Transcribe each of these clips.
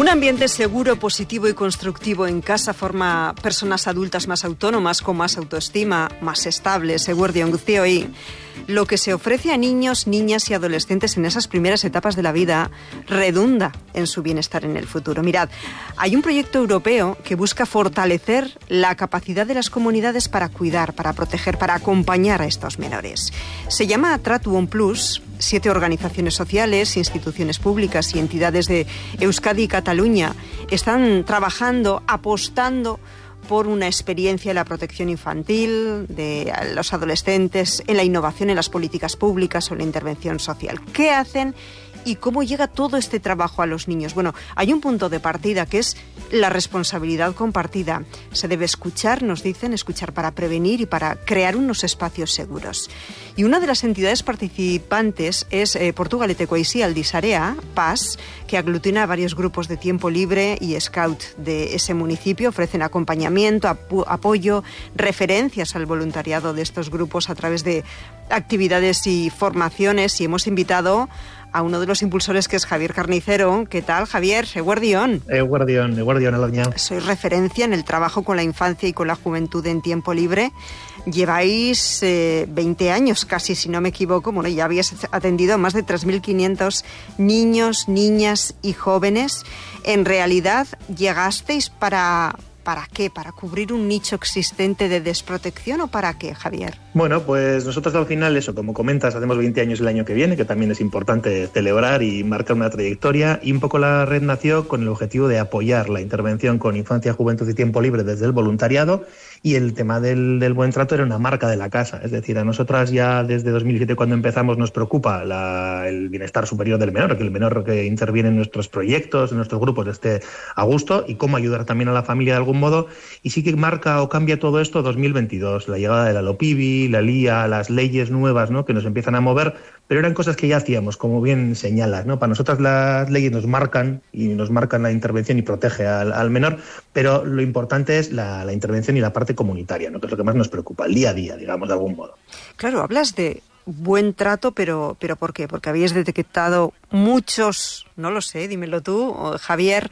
Un ambiente seguro, positivo y constructivo en casa forma personas adultas más autónomas, con más autoestima, más estables. Eguerdion guztioi. Lo que se ofrece a niños, niñas y adolescentes en esas primeras etapas de la vida redunda en su bienestar en el futuro. Mirad, hay un proyecto europeo que busca fortalecer la capacidad de las comunidades para cuidar, para proteger, para acompañar a estos menores. Se llama Tratuon Plus. 7 organizaciones sociales, instituciones públicas y entidades de Euskadi y Cataluña están trabajando, apostando por una experiencia en la protección infantil de los adolescentes, en la innovación en las políticas públicas o en la intervención social. ¿Qué hacen y cómo llega todo este trabajo a los niños? Bueno, hay un punto de partida que es la responsabilidad compartida. Se debe escuchar, nos dicen, escuchar para prevenir y para crear unos espacios seguros. Y una de las entidades participantes es Portugalete Coixí Aldisarea, PAS, que aglutina a varios grupos de tiempo libre y scout de ese municipio. Ofrecen acompañamiento, apoyo, referencias al voluntariado de estos grupos a través de actividades y formaciones. Y hemos invitado a uno de los impulsores, que es Javier Carnicero. ¿Qué tal, Javier? Eguerdion. Eguerdion, Aloña. Sois referencia en el trabajo con la infancia y con la juventud en tiempo libre. Lleváis 20 años casi, si no me equivoco. Bueno, ya habéis atendido a más de 3.500 niños, niñas y jóvenes. En realidad, ¿llegasteis para qué? ¿Para cubrir un nicho existente de desprotección o para qué, Javier? Bueno, pues nosotros al final, eso, como comentas, hacemos 20 años el año que viene, que también es importante celebrar y marcar una trayectoria, y un poco la red nació con el objetivo de apoyar la intervención con infancia, juventud y tiempo libre desde el voluntariado, y el tema del buen trato era una marca de la casa. Es decir, a nosotras ya desde 2007, cuando empezamos, nos preocupa el bienestar superior del menor, que el menor que interviene en nuestros proyectos, en nuestros grupos, esté a gusto, y cómo ayudar también a la familia de algún modo. Y sí que marca o cambia todo esto 2022, la llegada de la LOPIBI, la LIA, las leyes nuevas, ¿no?, que nos empiezan a mover, pero eran cosas que ya hacíamos, como bien señalas, ¿no? Para nosotras las leyes nos marcan la intervención y protege al menor, pero lo importante es la intervención y la parte comunitaria, ¿no?, que es lo que más nos preocupa, el día a día, digamos, de algún modo. Claro, hablas de buen trato, pero ¿por qué? Porque habéis detectado muchos, no lo sé, dímelo tú, Javier,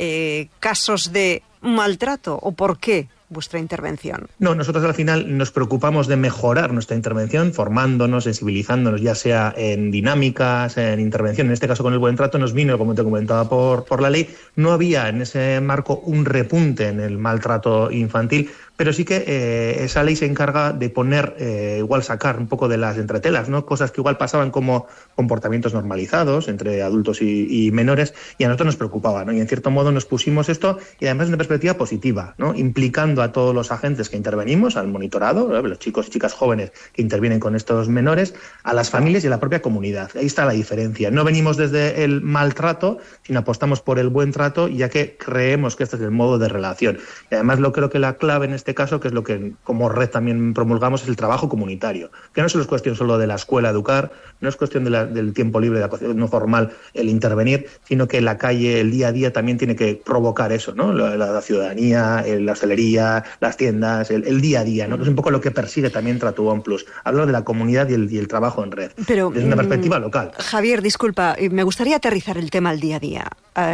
casos de maltrato, ¿o por qué vuestra intervención? No, nosotros al final nos preocupamos de mejorar nuestra intervención, formándonos, sensibilizándonos, ya sea en dinámicas, en intervención. En este caso, con el buen trato nos vino, como te comentaba, por la ley. No había en ese marco un repunte en el maltrato infantil, pero sí que esa ley se encarga de poner, igual sacar un poco de las entretelas, ¿no?, cosas que igual pasaban como comportamientos normalizados entre adultos y menores, y a nosotros nos preocupaba, ¿no? Y en cierto modo nos pusimos esto, y además de una perspectiva positiva, ¿no?, implicando a todos los agentes que intervenimos, al monitorado, ¿no?, los chicos y chicas jóvenes que intervienen con estos menores, a las familias y a la propia comunidad. Ahí está la diferencia. No venimos desde el maltrato, sino apostamos por el buen trato, ya que creemos que este es el modo de relación. Y además creo que la clave en este caso, que es lo que como red también promulgamos, es el trabajo comunitario, que no solo es cuestión solo de la escuela educar, no es cuestión del tiempo libre, de la no formal, el intervenir, sino que la calle, el día a día también tiene que provocar eso, ¿no?, la ciudadanía, la hostelería, las tiendas, el día a día, ¿no?, que es un poco lo que persigue también Tratuon Plus. Hablo de la comunidad y el trabajo en red, pero desde una perspectiva local. Javier, disculpa, me gustaría aterrizar el tema al día a día.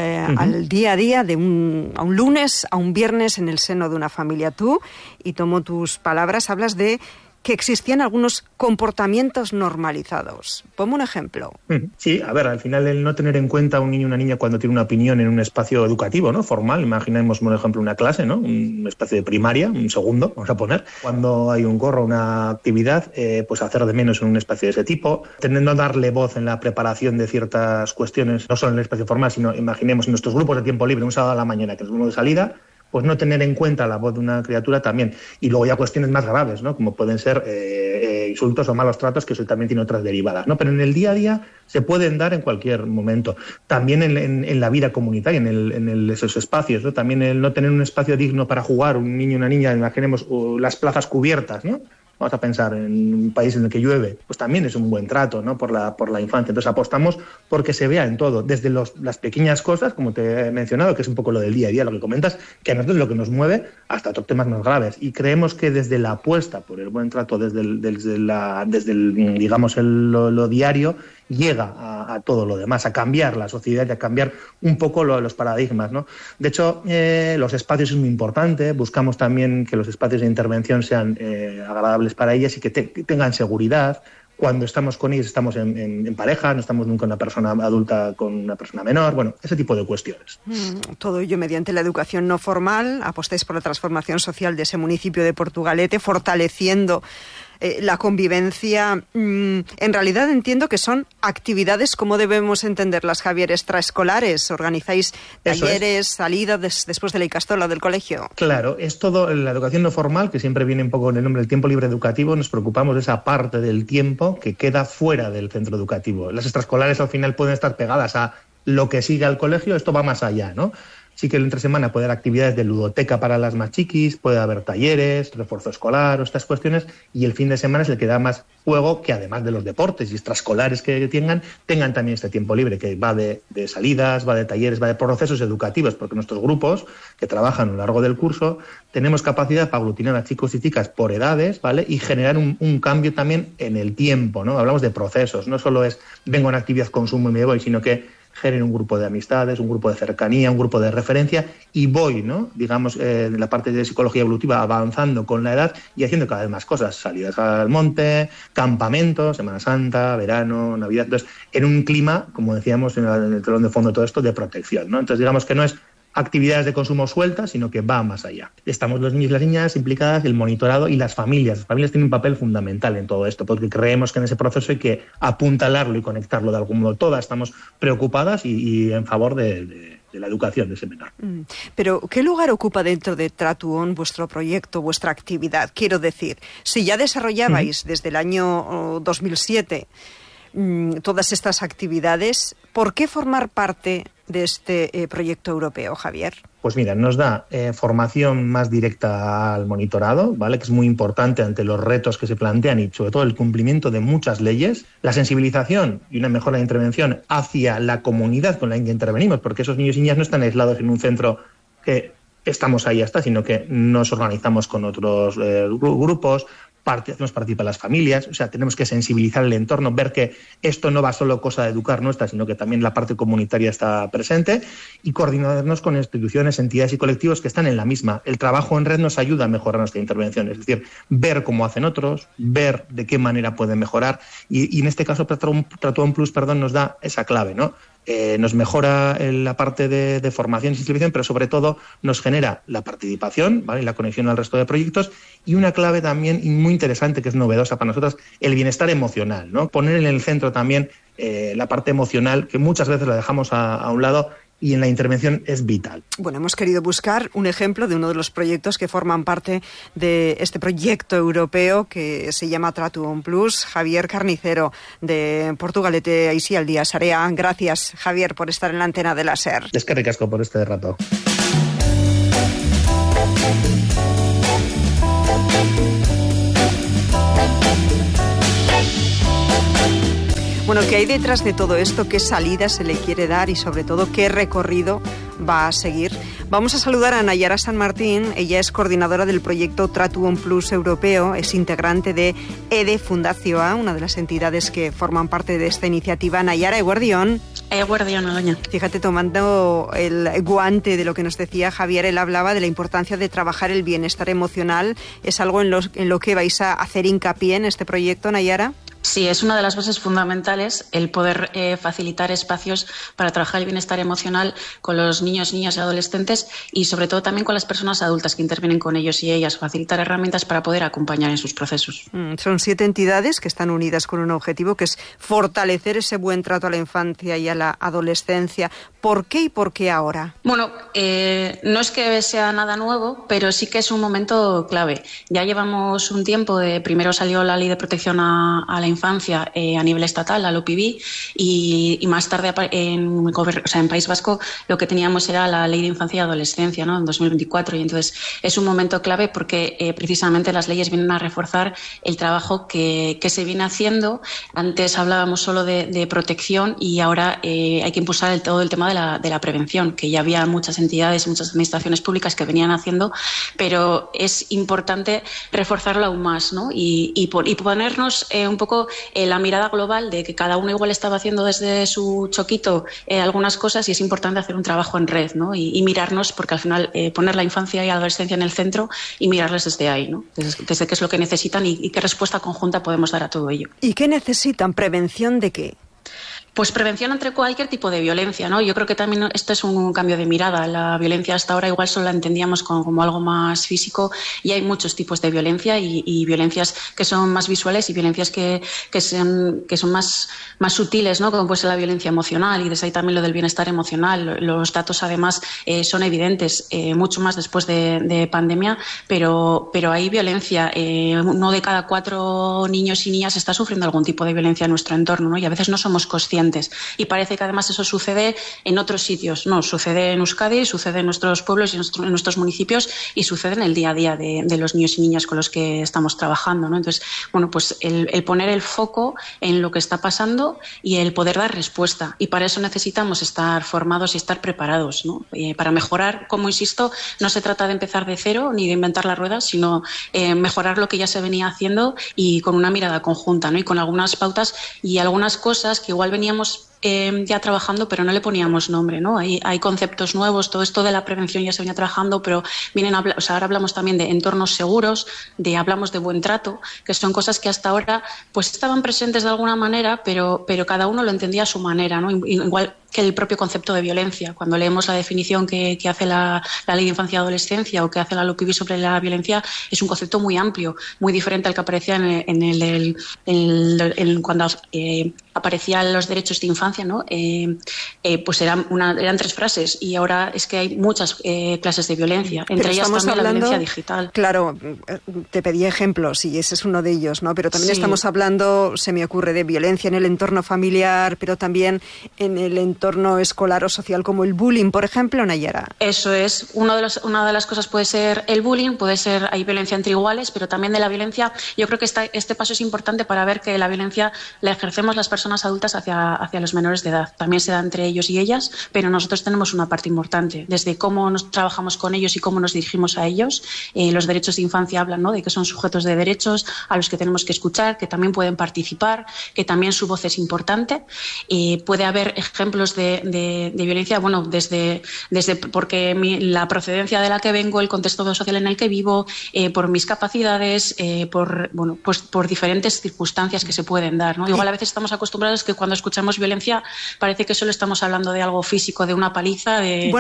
Al día a día de a un lunes, a un viernes en el seno de una familia. Tú, y tomo tus palabras, hablas de que existían algunos comportamientos normalizados. Ponme un ejemplo. Sí, a ver, al final el no tener en cuenta a un niño o una niña cuando tiene una opinión en un espacio educativo, ¿no?, formal, imaginemos, por ejemplo, una clase, ¿no?, un espacio de primaria, un segundo, vamos a poner, cuando hay un gorro, una actividad, pues hacer de menos en un espacio de ese tipo, tendiendo a darle voz en la preparación de ciertas cuestiones, no solo en el espacio formal, sino imaginemos en nuestros grupos de tiempo libre, un sábado a la mañana, que es uno de salida, pues no tener en cuenta la voz de una criatura también. Y luego ya cuestiones más graves, ¿no?, como pueden ser insultos o malos tratos, que eso también tiene otras derivadas, ¿no? Pero en el día a día se pueden dar en cualquier momento. También en la vida comunitaria, en esos espacios, ¿no? También el no tener un espacio digno para jugar, un niño y una niña, imaginemos las plazas cubiertas, ¿no? Vamos a pensar en un país en el que llueve, pues también es un buen trato, ¿no?, por la infancia. Entonces apostamos porque se vea en todo, desde las pequeñas cosas, como te he mencionado, que es un poco lo del día a día, lo que comentas, que a nosotros es lo que nos mueve, hasta otros temas más graves. Y creemos que desde la apuesta por el buen trato, desde el digamos, lo diario, llega a todo lo demás, a cambiar la sociedad y a cambiar un poco los paradigmas, ¿no? De hecho, los espacios es muy importante. Buscamos también que los espacios de intervención sean agradables para ellas y que tengan seguridad. Cuando estamos con ellos estamos en pareja, no estamos nunca una persona adulta con una persona menor, bueno, ese tipo de cuestiones. Todo ello mediante la educación no formal. Apostáis por la transformación social de ese municipio de Portugalete, fortaleciendo la convivencia. En realidad entiendo que son actividades, ¿cómo debemos entenderlas, Javier? Extraescolares. ¿Organizáis talleres, salidas después de la Icastola del colegio? Claro, es todo la educación no formal, que siempre viene un poco en el nombre del tiempo libre educativo. Nos preocupamos de esa parte del tiempo que queda fuera del centro educativo. Las extraescolares al final pueden estar pegadas a lo que sigue al colegio, esto va más allá, ¿no? Sí que entre semana puede haber actividades de ludoteca para las más chiquis, puede haber talleres, refuerzo escolar o estas cuestiones, y el fin de semana es el que da más juego, que además de los deportes y extraescolares que tengan también este tiempo libre, que va de salidas, va de talleres, va de procesos educativos, porque nuestros grupos que trabajan a lo largo del curso tenemos capacidad para aglutinar a chicos y chicas por edades, ¿vale? Y generar un cambio también en el tiempo, ¿no? Hablamos de procesos, no solo es vengo a una actividad, consumo y me voy, sino que genero un grupo de amistades, un grupo de cercanía, un grupo de referencia y voy, ¿no? Digamos, en la parte de psicología evolutiva avanzando con la edad y haciendo cada vez más cosas, salidas al monte, campamentos, Semana Santa, verano, Navidad, entonces en un clima, como decíamos en el telón de fondo de todo esto, de protección, ¿no? Entonces digamos que no es actividades de consumo sueltas, sino que va más allá. Estamos los niños y las niñas implicadas, el monitorado y las familias. Las familias tienen un papel fundamental en todo esto, porque creemos que en ese proceso hay que apuntalarlo y conectarlo de algún modo. Todas estamos preocupadas y en favor de la educación de ese menor. Pero, ¿qué lugar ocupa dentro de Tratuón vuestro proyecto, vuestra actividad? Quiero decir, si ya desarrollabais desde el año 2007 todas estas actividades, ¿por qué formar parte de este proyecto europeo, Javier? Pues mira, nos da formación más directa al monitorado, ¿vale? Que es muy importante ante los retos que se plantean y sobre todo el cumplimiento de muchas leyes, la sensibilización y una mejora de intervención hacia la comunidad con la que intervenimos, porque esos niños y niñas no están aislados en un centro que estamos ahí hasta, sino que nos organizamos con otros grupos, hacemos participar a las familias, o sea, tenemos que sensibilizar el entorno, ver que esto no va solo cosa de educar nuestra, sino que también la parte comunitaria está presente y coordinarnos con instituciones, entidades y colectivos que están en la misma. El trabajo en red nos ayuda a mejorar nuestra intervención, es decir, ver cómo hacen otros, ver de qué manera pueden mejorar y en este caso Tratuón Plus, nos da esa clave, ¿no? Nos mejora la parte de formación y sensibilización, pero sobre todo nos genera la participación, ¿vale? Y la conexión al resto de proyectos y una clave también muy interesante que es novedosa para nosotros, el bienestar emocional, ¿no? Poner en el centro también la parte emocional que muchas veces la dejamos a un lado y en la intervención es vital. Bueno, hemos querido buscar un ejemplo de uno de los proyectos que forman parte de este proyecto europeo que se llama Tratuón Plus. Javier Carnicero, de Portugalete Aisialdia Sarea. Gracias, Javier, por estar en la antena de la SER. Es que ricasco por este rato. Bueno, ¿qué hay detrás de todo esto? ¿Qué salida se le quiere dar? Y sobre todo, ¿qué recorrido va a seguir? Vamos a saludar a Nayara San Martín. Ella es coordinadora del proyecto Tratuón Plus europeo, es integrante de EDE Fundazioa, una de las entidades que forman parte de esta iniciativa. Nayara, eguerdión. Eguerdión, Aloña. Fíjate, tomando el guante de lo que nos decía Javier, él hablaba de la importancia de trabajar el bienestar emocional. ¿Es algo en lo que vais a hacer hincapié en este proyecto, Nayara? Sí, es una de las bases fundamentales el poder facilitar espacios para trabajar el bienestar emocional con los niños, niñas y adolescentes y sobre todo también con las personas adultas que intervienen con ellos y ellas, facilitar herramientas para poder acompañar en sus procesos. Son 7 entidades que están unidas con un objetivo que es fortalecer ese buen trato a la infancia y a la adolescencia. ¿Por qué y por qué ahora? Bueno, no es que sea nada nuevo, pero sí que es un momento clave. Ya llevamos un tiempo primero salió la Ley de Protección a la Infancia a nivel estatal, la LOPIB, y más tarde en País Vasco lo que teníamos era la Ley de Infancia y Adolescencia, ¿no? En 2024, y entonces es un momento clave porque precisamente las leyes vienen a reforzar el trabajo que se viene haciendo. Antes hablábamos solo de protección y ahora hay que impulsar todo el tema de la prevención, que ya había muchas entidades, muchas administraciones públicas que venían haciendo, pero es importante reforzarlo aún más, ¿no? Y ponernos un poco poco la mirada global de que cada uno igual estaba haciendo desde su choquito algunas cosas, y es importante hacer un trabajo en red, ¿no? Y mirarnos, porque al final poner la infancia y la adolescencia en el centro y mirarles desde ahí, ¿no? Desde qué es lo que necesitan y qué respuesta conjunta podemos dar a todo ello. ¿Y qué necesitan? ¿Prevención de qué? Pues prevención ante cualquier tipo de violencia, ¿no? Yo creo que también esto es un cambio de mirada. La violencia hasta ahora igual solo la entendíamos como algo más físico, y hay muchos tipos de violencia y violencias que son más visuales y violencias que son más sutiles, ¿no? Como puede ser la violencia emocional, y desde ahí también lo del bienestar emocional. Los datos además son evidentes, mucho más después de pandemia, pero hay violencia. 1 de cada 4 niños y niñas está sufriendo algún tipo de violencia en nuestro entorno, ¿no? Y a veces no somos conscientes. Y parece que además eso sucede en otros sitios. No, sucede en Euskadi, sucede en nuestros pueblos y en nuestros municipios, y sucede en el día a día de los niños y niñas con los que estamos trabajando, ¿no? Entonces, bueno, pues el poner el foco en lo que está pasando y el poder dar respuesta. Y para eso necesitamos estar formados y estar preparados, ¿no? Para mejorar, como insisto, no se trata de empezar de cero ni de inventar la rueda, sino mejorar lo que ya se venía haciendo, y con una mirada conjunta, ¿no? Y con algunas pautas y algunas cosas que igual veníamos ya trabajando, pero no le poníamos nombre, ¿no? Hay conceptos nuevos. Todo esto de la prevención ya se venía trabajando, pero ahora hablamos también de entornos seguros, hablamos de buen trato, que son cosas que hasta ahora pues estaban presentes de alguna manera, pero cada uno lo entendía a su manera, ¿no? Igual que el propio concepto de violencia. Cuando leemos la definición que hace la Ley de Infancia y Adolescencia, o que hace la LUPIV sobre la violencia, es un concepto muy amplio, muy diferente al que aparecía cuando aparecían los derechos de infancia, ¿no? Pues eran 3 frases, y ahora es que hay muchas clases de violencia, entre ellas también la violencia digital. Claro, te pedí ejemplos y ese es uno de ellos, ¿no? Pero también estamos hablando, se me ocurre, de violencia en el entorno familiar, pero también en el entorno escolar o social, como el bullying, por ejemplo, Nayara. Eso es. Una de las cosas puede ser el bullying, hay violencia entre iguales, pero también de la violencia. Yo creo que este paso es importante para ver que la violencia la ejercemos las personas adultas hacia los menores de edad. También se da entre ellos y ellas, pero nosotros tenemos una parte importante, desde cómo nos trabajamos con ellos y cómo nos dirigimos a ellos. Los derechos de infancia hablan, ¿no?, de que son sujetos de derechos a los que tenemos que escuchar, que también pueden participar, que también su voz es importante. Puede haber ejemplos de violencia, bueno, desde porque la procedencia de la que vengo, el contexto social en el que vivo, por mis capacidades, por diferentes circunstancias que se pueden dar, ¿no? Igual a veces estamos acostumbrados que cuando escuchamos violencia parece que solo estamos hablando de algo físico, de una paliza.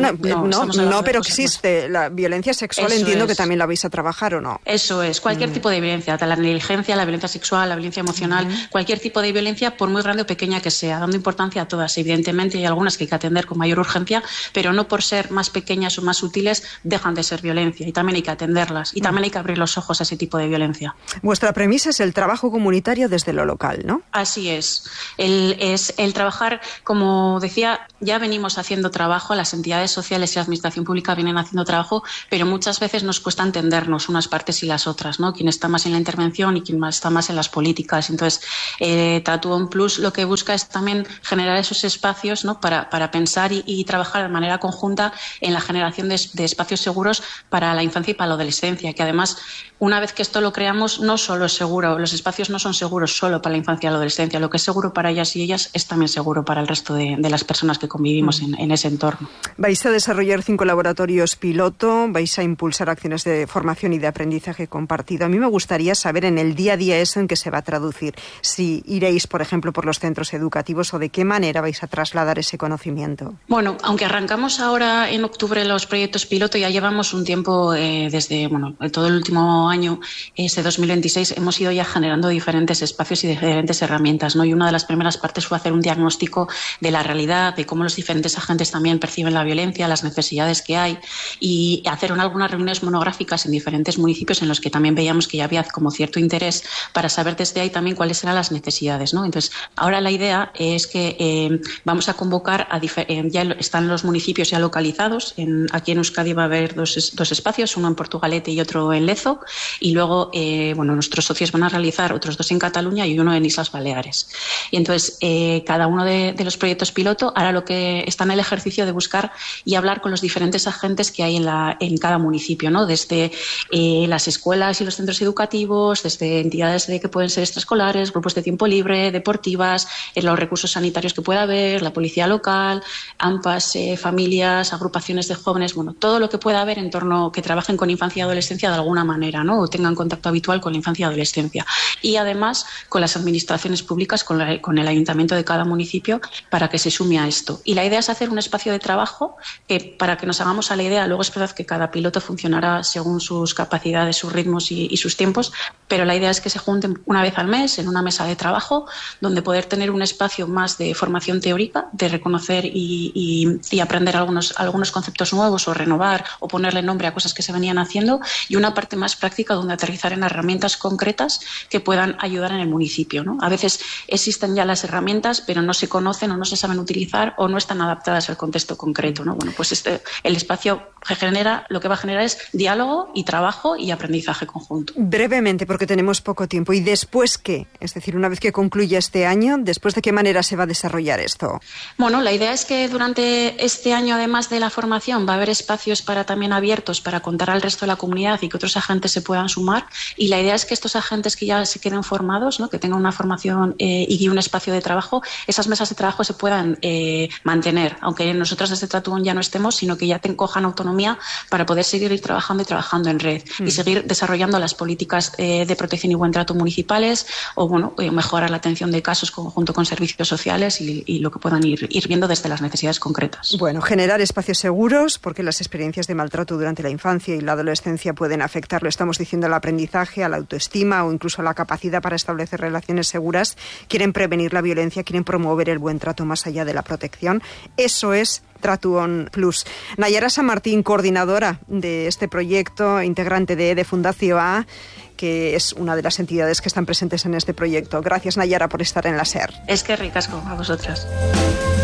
Pero existe la violencia sexual. Eso entiendo que también la vais a trabajar, ¿o no? Eso es, cualquier tipo de violencia, la negligencia, la violencia sexual, la violencia emocional, cualquier tipo de violencia, por muy grande o pequeña que sea, dando importancia a todas. Evidentemente hay algunas que hay que atender con mayor urgencia, pero no por ser más pequeñas o más sutiles dejan de ser violencia, y también hay que atenderlas, y también hay que abrir los ojos a ese tipo de violencia. Vuestra premisa es el trabajo comunitario desde lo local, ¿no? Así es. El trabajar, como decía, ya venimos haciendo trabajo, las entidades sociales y la administración pública vienen haciendo trabajo, pero muchas veces nos cuesta entendernos unas partes y las otras, ¿no? Quién está más en la intervención y quién está más en las políticas. Entonces, Tattoo Plus lo que busca es también generar esos espacios, ¿no?, para pensar y trabajar de manera conjunta en la generación de espacios seguros para la infancia y para la adolescencia, que además, una vez que esto lo creamos, no solo es seguro, los espacios no son seguros solo para la infancia y la adolescencia, lo que es seguro para ellas y ellas es también seguro para el resto de las personas que convivimos en ese entorno. Vais a desarrollar 5 laboratorios piloto, vais a impulsar acciones de formación y de aprendizaje compartido. A mí me gustaría saber en el día a día eso en qué se va a traducir, si iréis, por ejemplo, por los centros educativos, o de qué manera vais a trasladar ese conocimiento. Bueno, aunque arrancamos ahora en octubre los proyectos piloto, ya llevamos un tiempo desde todo el último año, este 2026, hemos ido ya generando diferentes espacios y diferentes herramientas, ¿no? Y una de las primeras partes fue hacer un diagnóstico de la realidad, de cómo los diferentes agentes también perciben la violencia, las necesidades que hay, y hacer algunas reuniones monográficas en diferentes municipios en los que también veíamos que ya había como cierto interés para saber desde ahí también cuáles eran las necesidades, ¿no? Entonces, ahora la idea es que vamos a convocar ya están los municipios ya localizados. Aquí en Euskadi va a haber dos espacios, uno en Portugalete y otro en Lezo, y luego nuestros socios van a realizar otros 2 en Cataluña y uno en Islas Baleares. Y entonces cada uno de los proyectos piloto hará lo que está en el ejercicio de buscar y hablar con los diferentes agentes que hay en cada municipio, ¿no? Desde las escuelas y los centros educativos, desde entidades que pueden ser extraescolares, grupos de tiempo libre, deportivas, los recursos sanitarios que pueda haber, la policía local, AMPAs, familias, agrupaciones de jóvenes, todo lo que pueda haber en torno, que trabajen con infancia y adolescencia de alguna manera, ¿no? O tengan contacto habitual con la infancia y adolescencia. Y además con las administraciones públicas, con el ayuntamiento de cada municipio, para que se sume a esto. Y la idea es hacer un espacio de trabajo que, para que nos hagamos a la idea, luego es verdad que cada piloto funcionará según sus capacidades, sus ritmos y sus tiempos, pero la idea es que se junten una vez al mes en una mesa de trabajo donde poder tener un espacio más de formación teórica, de reconocer y aprender algunos conceptos nuevos o renovar o ponerle nombre a cosas que se venían haciendo, y una parte más práctica donde aterrizar en herramientas concretas que puedan ayudar en el municipio, ¿no? A veces existen ya las herramientas, pero no se conocen o no se saben utilizar o no están adaptadas al contexto concreto, ¿no? Pues el espacio lo que va a generar es diálogo y trabajo y aprendizaje conjunto. Brevemente, porque tenemos poco tiempo. ¿Y después qué? Es decir, una vez que concluya este año, ¿después de qué manera se va a desarrollar esto? La idea es que durante este año, además de la formación, va a haber espacios también abiertos para contar al resto de la comunidad y que otros agentes se puedan sumar. Y la idea es que estos agentes que ya se queden formados, ¿no? Que tengan una formación y un espacio de trabajo, esas mesas de trabajo se puedan mantener, aunque nosotros desde Tratuón ya no estemos, sino que ya cojan autonomía para poder seguir trabajando en red y seguir desarrollando las políticas de protección y buen trato municipales o mejorar la atención de casos junto con servicios sociales y lo que puedan ir viendo desde las necesidades concretas. Generar espacios seguros, porque las experiencias de maltrato durante la infancia y la adolescencia pueden afectar, lo estamos diciendo, al aprendizaje, a la autoestima o incluso a la capacidad para establecer relaciones seguras. Quieren prevenir la violencia, quieren promover el buen trato más allá de la protección. Eso es Tratuón Plus. Nayara San Martín, coordinadora de este proyecto, integrante de Fundación A, que es una de las entidades que están presentes en este proyecto. Gracias, Nayara, por estar en la SER. Es que ricasco a vosotras.